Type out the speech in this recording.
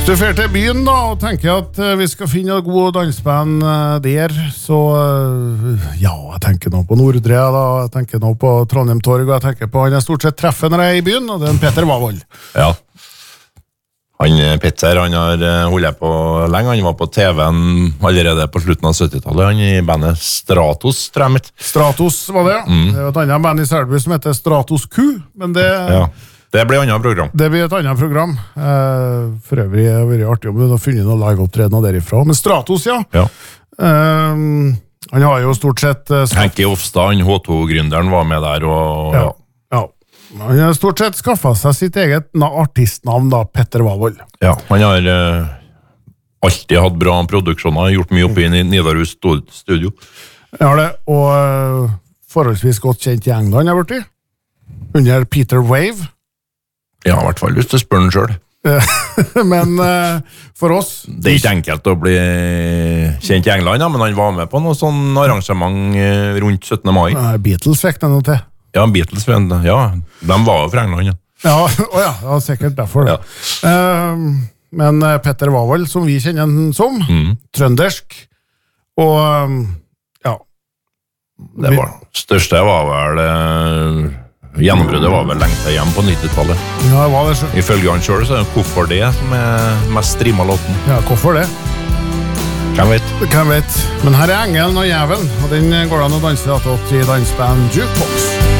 du fer til byen da, og tenker at vi skal finne et god dansband der, så ja, jeg tenker nå på Nordre da, jeg tenker nå på Trondheim Torg, og jeg tenker på han jeg stort sett treffer når jeg er i byen, og det er Petter Wavold. Ja. Petter, han har holdt på lenge, han var på TV-en allerede på slutten av 70-tallet, han i bandet Stratos, tror jeg mitt. Stratos var det, Det er jo et annet band i Selby som heter Stratos Q, men det... Ja. Det blir et annet program. Det blir et annet program. For øvrig har det vært artig om du har funnet noen live-opptredener derifra. Men Stratos, ja. Han har jo stort sett... Henke Hofstad, han H2-gründeren var med der, og... Ja. Han har stort sett skaffet seg sitt eget artistnavn, da, Petter Wavold. Ja, han har alltid hatt bra produksjoner, gjort mye oppe i Nidarhus studio. Ja, det, og forholdsvis godt kjent i England har vært i. Under Peter Wave. Ja, i hvert fall hvis du spør den selv. Men for oss... Det er ikke enkelt å bli kjent i England, ja, men han var med på noe sånn arrangement rundt 17. mai. Beatles fikk det noe til. Ja, Beatles, ja, de var jo fra England, ja. Ja, sikkert derfor. Ja. Men Petter Wavold, som vi kjenner han som, trøndersk, og ja... Det var største var vel... Gjennombruddet var vel lengt hjem på 90-tallet. Ja, det var det selv. Ifølge han selv, så er det Hvorfor det som er mest streamet låten. Ja, hvorfor det? Hvem vet? Hvem vet? Men her er Engelen og Jævelen, og den går an å danse til dansband Jukebox.